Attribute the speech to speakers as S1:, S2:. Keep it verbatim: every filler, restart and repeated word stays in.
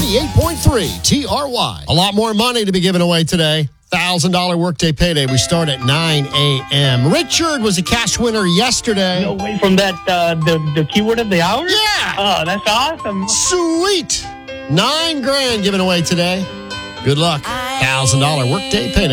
S1: ninety-eight point three T R Y. A lot more money to be given away today. one thousand dollars workday payday. We start at nine a.m. Richard was a cash winner yesterday.
S2: No way. From that, uh, the, the keyword of the hour?
S1: Yeah.
S2: Oh, that's awesome.
S1: Sweet. Nine grand given away today. Good luck. one thousand dollars workday payday.